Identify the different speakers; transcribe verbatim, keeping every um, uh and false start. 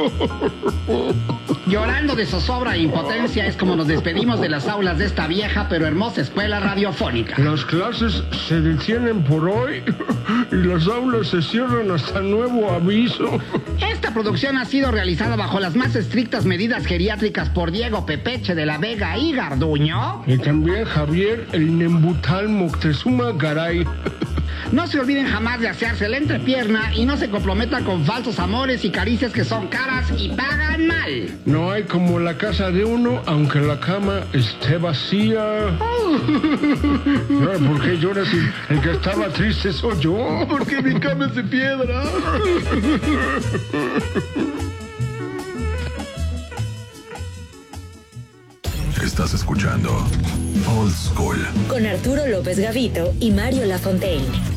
Speaker 1: Llorando de zozobra e impotencia es como nos despedimos de las aulas de esta vieja pero hermosa escuela radiofónica.
Speaker 2: Las clases se detienen por hoy y las aulas se cierran hasta nuevo aviso.
Speaker 1: Esta producción ha sido realizada bajo las más estrictas medidas geriátricas por Diego Pepeche de la Vega y Garduño.
Speaker 2: Y también Javier el Nembutal Moctezuma Garay.
Speaker 1: No se olviden jamás de asearse la entrepierna y no se comprometan con falsos amores y caricias que son caras y pagan mal.
Speaker 2: No hay como la casa de uno, aunque la cama esté vacía. No, ¿por qué lloras? El que estaba triste soy yo.
Speaker 1: Porque mi cama es de piedra.
Speaker 3: Estás escuchando Old School
Speaker 4: con Arturo López Gavito y Mario Lafontaine.